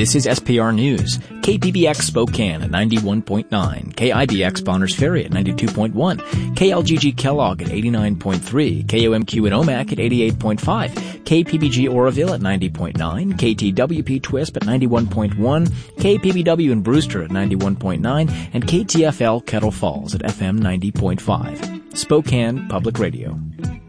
This is SPR News. KPBX Spokane at 91.9, KIDX Bonners Ferry at 92.1, KLGG Kellogg at 89.3, KOMQ in Omak at 88.5, KPBG Oroville at 90.9, KTWP Twisp at 91.1, KPBW in Brewster at 91.9, and KTFL Kettle Falls at FM 90.5. Spokane Public Radio.